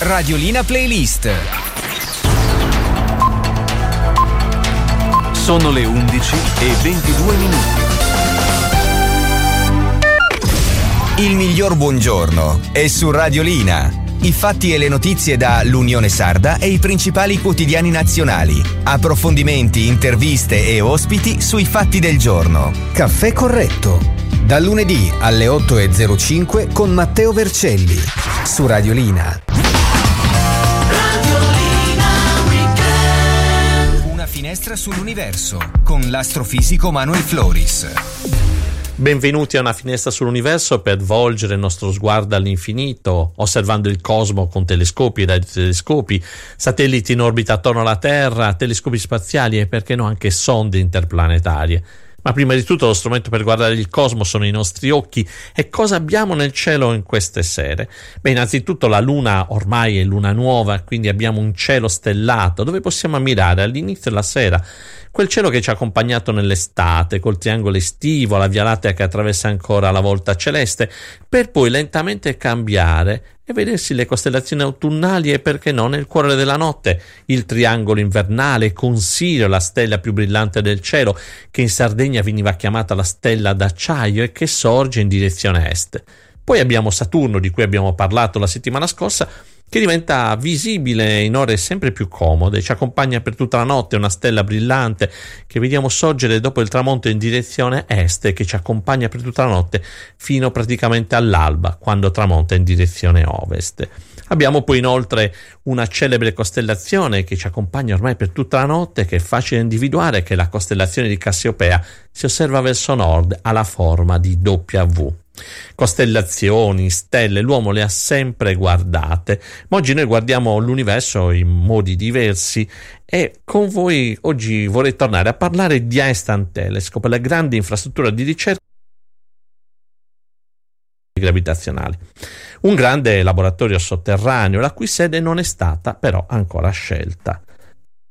Radiolina Playlist. Sono le 11:22. Il miglior buongiorno è su Radiolina. I fatti e le notizie da l'Unione Sarda e i principali quotidiani nazionali. Approfondimenti, interviste e ospiti sui fatti del giorno. Caffè corretto. Dal lunedì alle 8:05 con Matteo Vercelli. Su Radiolina. Una finestra sull'universo con l'astrofisico Manuel Floris. Benvenuti a Una finestra sull'universo per volgere il nostro sguardo all'infinito, osservando il cosmo con telescopi, radiotelescopi, satelliti in orbita attorno alla Terra, telescopi spaziali e perché no anche sonde interplanetarie. Ma prima di tutto lo strumento per guardare il cosmo sono i nostri occhi. E cosa abbiamo nel cielo in queste sere? Beh, innanzitutto la luna ormai è luna nuova, quindi abbiamo un cielo stellato dove possiamo ammirare all'inizio della sera quel cielo che ci ha accompagnato nell'estate, col triangolo estivo, la Via Lattea che attraversa ancora la volta celeste, per poi lentamente cambiare e vedersi le costellazioni autunnali e perché no nel cuore della notte il triangolo invernale con Sirio, la stella più brillante del cielo, che in Sardegna veniva chiamata la stella d'acciaio e che sorge in direzione est. Poi abbiamo Saturno, di cui abbiamo parlato la settimana scorsa, che diventa visibile in ore sempre più comode, ci accompagna per tutta la notte, una stella brillante che vediamo sorgere dopo il tramonto in direzione est e che ci accompagna per tutta la notte fino praticamente all'alba, quando tramonta in direzione ovest. Abbiamo poi inoltre una celebre costellazione che ci accompagna ormai per tutta la notte, che è facile individuare, che è la costellazione di Cassiopea, si osserva verso nord, ha la forma di W. Costellazioni, stelle, l'uomo le ha sempre guardate, ma oggi noi guardiamo l'universo in modi diversi e con voi oggi vorrei tornare a parlare di Einstein Telescope, la grande infrastruttura di ricerca gravitazionali. Un grande laboratorio sotterraneo, la cui sede non è stata però ancora scelta.